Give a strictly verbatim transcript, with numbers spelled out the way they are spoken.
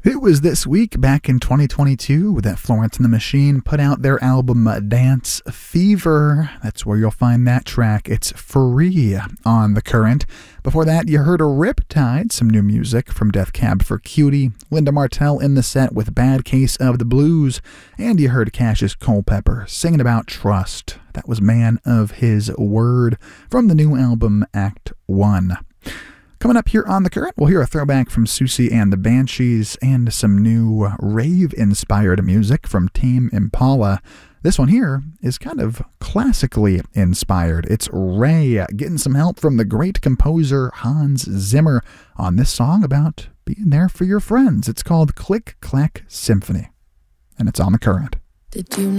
It was this week, back in twenty twenty-two, that Florence and the Machine put out their album Dance Fever. That's where you'll find that track. It's free on The Current. Before that, you heard a Riptide, some new music from Death Cab for Cutie, Linda Martell in the set with Bad Case of the Blues, and you heard Cassius Culpepper singing about trust. That was Man of His Word from the new album Act One. Coming up here on The Current, we'll hear a throwback from Susie and the Banshees and some new rave-inspired music from Tame Impala. This one here is kind of classically inspired. It's Ray getting some help from the great composer Hans Zimmer on this song about being there for your friends. It's called Click Clack Symphony, and it's on The Current. Did you know